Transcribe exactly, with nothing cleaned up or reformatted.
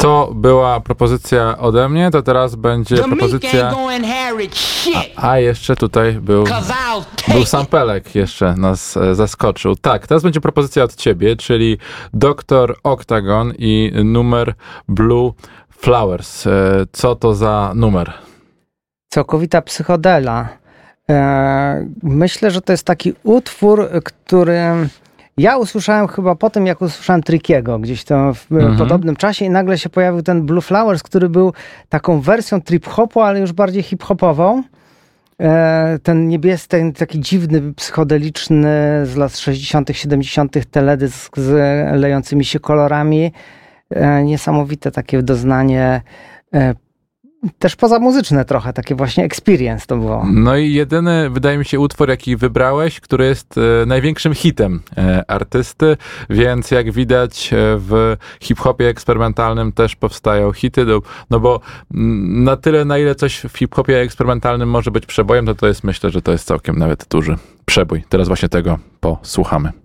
To była propozycja ode mnie, to teraz będzie propozycja... A, a jeszcze tutaj był, był sampelek, jeszcze nas e, zaskoczył. Tak, teraz będzie propozycja od ciebie, czyli doktor Octagon i numer Blue Flowers. E, co to za numer? Całkowita psychodela. E, myślę, że to jest taki utwór, który... Ja usłyszałem chyba po tym, jak usłyszałem Trickiego gdzieś to w mhm. podobnym czasie i nagle się pojawił ten Blue Flowers, który był taką wersją trip-hopu, ale już bardziej hip-hopową. E, ten niebieski, ten taki dziwny, psychodeliczny z lat sześćdziesiątych, siedemdziesiątych teledysk z lejącymi się kolorami. E, niesamowite takie doznanie e, też pozamuzyczne trochę, takie właśnie experience to było. No i jedyny, wydaje mi się, utwór, jaki wybrałeś, który jest e, największym hitem e, artysty, więc jak widać e, w hip-hopie eksperymentalnym też powstają hity, no, no bo m, na tyle, na ile coś w hip-hopie eksperymentalnym może być przebojem, to to jest, myślę, że to jest całkiem nawet duży przebój. Teraz właśnie tego posłuchamy.